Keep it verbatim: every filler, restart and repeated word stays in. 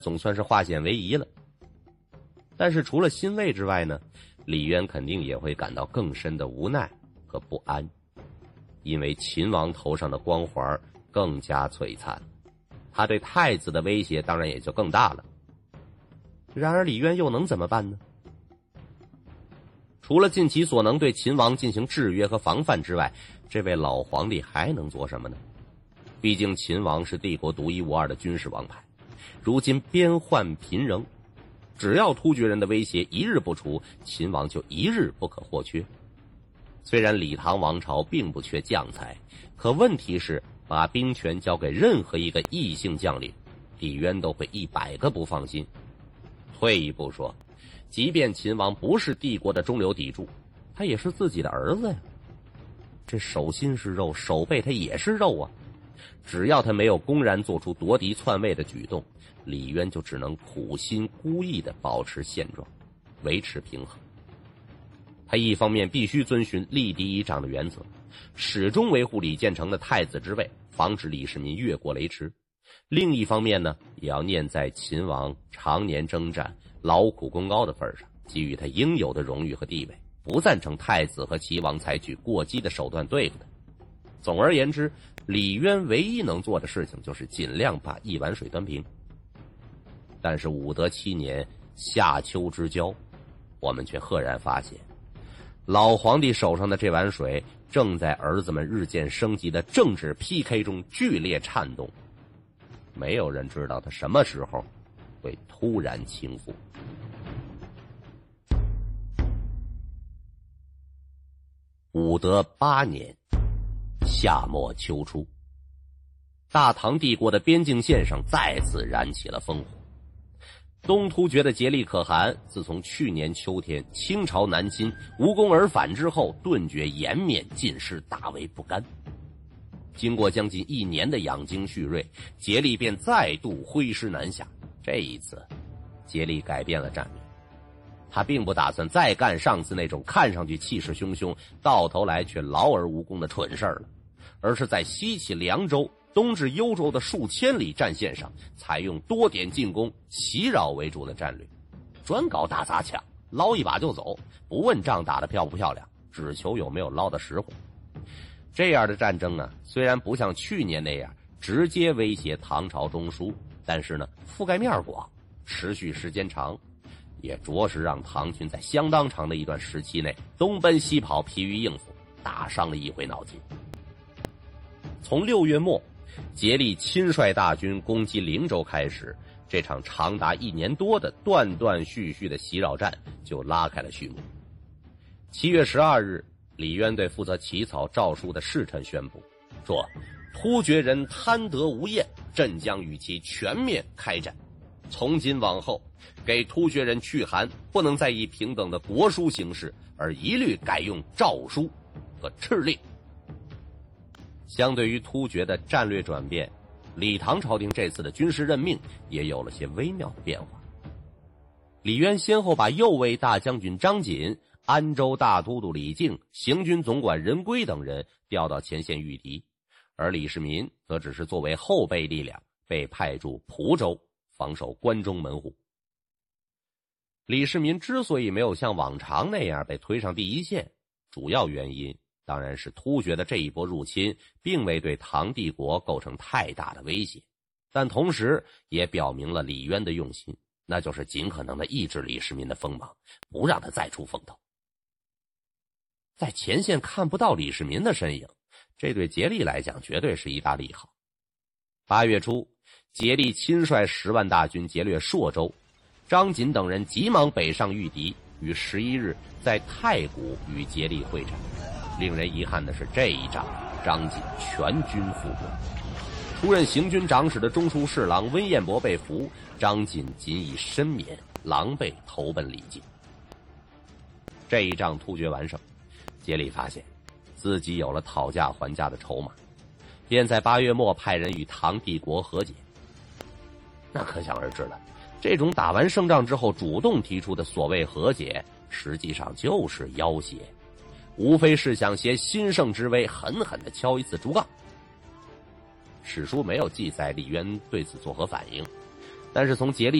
总算是化险为夷了。但是除了欣慰之外呢，李渊肯定也会感到更深的无奈和不安，因为秦王头上的光环更加璀璨，他对太子的威胁当然也就更大了。然而李渊又能怎么办呢？除了尽其所能对秦王进行制约和防范之外，这位老皇帝还能做什么呢？毕竟秦王是帝国独一无二的军事王牌，如今边患频仍，只要突厥人的威胁一日不除，秦王就一日不可或缺。虽然李唐王朝并不缺将才，可问题是把兵权交给任何一个异姓将领，李渊都会一百个不放心。退一步说，即便秦王不是帝国的中流砥柱，他也是自己的儿子呀。这手心是肉，手背他也是肉啊。只要他没有公然做出夺嫡篡位的举动，李渊就只能苦心孤诣地保持现状，维持平衡。他一方面必须遵循立嫡依长的原则，始终维护李建成的太子之位，防止李世民越过雷池；另一方面呢，也要念在秦王常年征战、劳苦功高的份上，给予他应有的荣誉和地位，不赞成太子和齐王采取过激的手段对付他。总而言之，李渊唯一能做的事情就是尽量把一碗水端平。但是武德七年夏秋之交，我们却赫然发现，老皇帝手上的这碗水正在儿子们日渐升级的政治 P K 中剧烈颤动。没有人知道他什么时候会突然倾覆。武德八年夏末秋初，大唐帝国的边境线上再次燃起了烽火。东突厥的颉利可汗自从去年秋天清朝南侵无功而返之后，顿觉颜面尽失，大为不甘。经过将近一年的养精蓄锐，颉利便再度挥师南下。这一次颉利改变了战略，他并不打算再干上次那种看上去气势汹汹，到头来却劳而无功的蠢事了，而是在西起凉州东至幽州的数千里战线上，采用多点进攻、袭扰为主的战略，专搞打砸抢，捞一把就走，不问仗打得漂不漂亮，只求有没有捞的实惠。这样的战争呢，虽然不像去年那样直接威胁唐朝中枢，但是呢，覆盖面广，持续时间长，也着实让唐军在相当长的一段时期内东奔西跑，疲于应付，打伤了一回脑筋。从六月末颉利亲率大军攻击灵州开始，这场长达一年多的断断续续的袭扰战就拉开了序幕。七月十二日，李渊对负责起草诏书的侍臣宣布说，突厥人贪得无厌，朕将与其全面开战。从今往后，给突厥人去函不能再以平等的国书形式，而一律改用诏书和敕令。相对于突厥的战略转变，李唐朝廷这次的军事任命也有了些微妙的变化。李渊先后把右卫大将军张锦、安州大都督李靖、行军总管任规等人调到前线御敌，而李世民则只是作为后备力量被派驻蒲州防守关中门户。李世民之所以没有像往常那样被推上第一线，主要原因当然是突厥的这一波入侵并未对唐帝国构成太大的威胁，但同时也表明了李渊的用心，那就是尽可能的抑制李世民的锋芒，不让他再出风头。在前线看不到李世民的身影，这对颉利来讲绝对是一大利好。八月初，颉利亲率十万大军劫掠朔州，张锦等人急忙北上御敌，于十一日在太谷与颉利会战。令人遗憾的是，这一仗张锦全军覆没，出任行军长史的中书侍郎温彦博被俘，张锦仅以身免，狼狈投奔李靖。这一仗突厥完胜，颉利发现自己有了讨价还价的筹码，便在八月末派人与唐帝国和解。那可想而知了，这种打完胜仗之后主动提出的所谓和解，实际上就是要挟，无非是想携新胜之威狠狠地敲一次竹杠。史书没有记载李渊对此作何反应， 但是从竭力